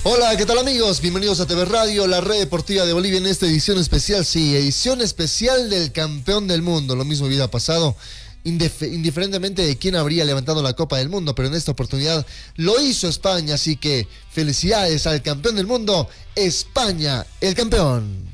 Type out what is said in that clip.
Hola, ¿qué tal amigos? Bienvenidos a TV Radio, la red deportiva de Bolivia en esta edición especial. Sí, edición especial del campeón del mundo. Lo mismo hubiera pasado indiferentemente de quién habría levantado la Copa del Mundo, pero en esta oportunidad lo hizo España, así que felicidades al campeón del mundo, España, el campeón.